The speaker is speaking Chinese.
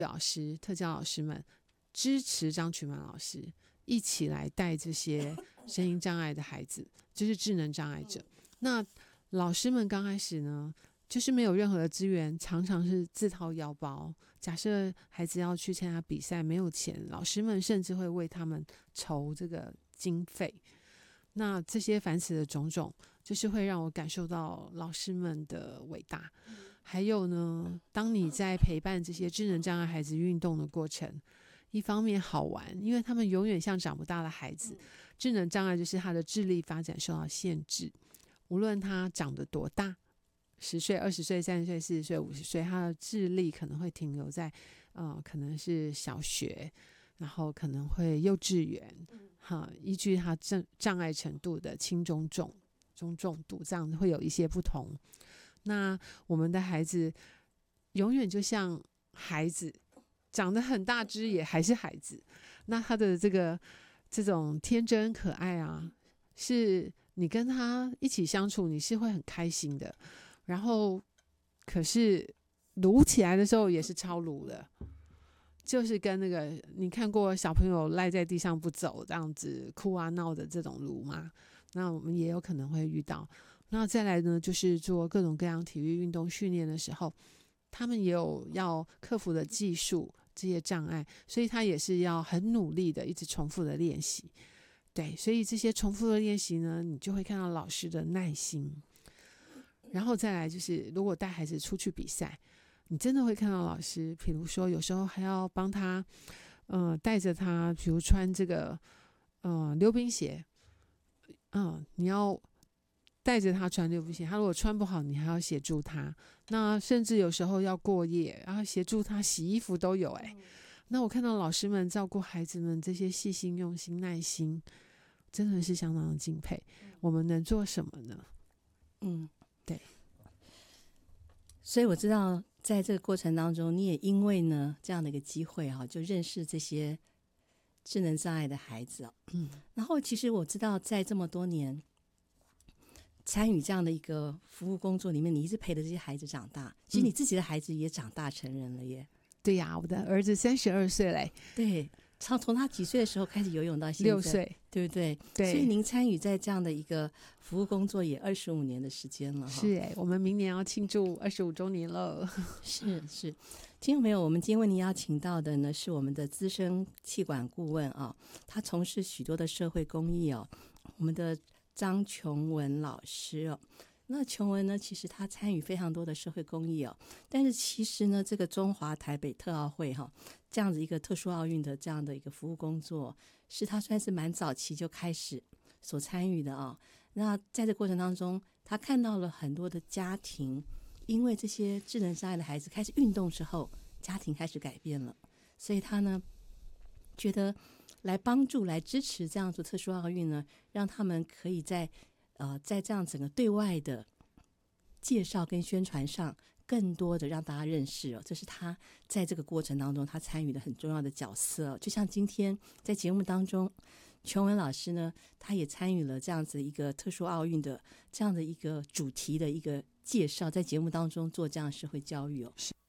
老师、特教老师们支持张群满老师一起来带这些声音障碍的孩子，就是智能障碍者。那老师们刚开始呢，就是没有任何的资源，常常是自掏腰包。假设孩子要去参加比赛，没有钱，老师们甚至会为他们筹这个经费。那这些凡此的种种，就是会让我感受到老师们的伟大。还有呢，当你在陪伴这些智能障碍孩子运动的过程，一方面好玩，因为他们永远像长不大的孩子。智能障碍就是他的智力发展受到限制，无论他长得多大，10岁、20岁、30岁、40岁、50岁，他的智力可能会停留在可能是小学，然后可能会幼稚园，依据他障碍程度的轻中重、中重度，这样会有一些不同。那我们的孩子永远就像孩子，长得很大只也还是孩子。那他的这种天真可爱啊，是你跟他一起相处，你是会很开心的。然后，可是撸起来的时候也是超撸的，就是跟那个你看过小朋友赖在地上不走这样子哭啊闹的这种撸吗？那我们也有可能会遇到。那再来呢，就是做各种各样体育运动训练的时候，他们也有要克服的技术，这些障碍，所以他也是要很努力的一直重复的练习。对，所以这些重复的练习呢，你就会看到老师的耐心。然后再来就是，如果带孩子出去比赛，你真的会看到老师，比如说有时候还要帮他带着他，比如穿这个溜冰鞋，你要带着他穿溜冰鞋，他如果穿不好，你还要协助他。那甚至有时候要过夜，然后协助他洗衣服都有。那我看到老师们照顾孩子们这些细心、用心、耐心，真的是相当的敬佩。我们能做什么呢？对。 所以我知道，在这个过程当中，你也因为呢这样的一个机会就认识这些智能障碍的孩子然后其实我知道，在这么多年参与这样的一个服务工作里面，你一直陪着这些孩子长大。其实你自己的孩子也长大成人了耶。 对呀，我的儿子32岁嘞。 对，从他几岁的时候开始游泳到现在 6岁， 对不对？ 对。 所以您参与在这样的一个服务工作也25年的时间了。 是我们明年要庆祝25周年了。 是。听众朋友，我们今天为您邀请到的呢，是我们的资深企管顾问他从事许多的社会公益我们的张琼文老师那琼文呢，其实他参与非常多的社会公益但是其实呢，这个中华台北特奥会这样子一个特殊奥运的这样的一个服务工作，是他算是蛮早期就开始所参与的那在这过程当中，他看到了很多的家庭，因为这些智能障碍的孩子开始运动之后，家庭开始改变了，所以他呢觉得来帮助、来支持这样子特殊奥运呢，让他们可以在这样整个对外的介绍跟宣传上，更多的让大家认识这是他在这个过程当中他参与的很重要的角色就像今天在节目当中，琼文老师呢，他也参与了这样子一个特殊奥运的这样的一个主题的一个介绍，在节目当中做这样的社会教育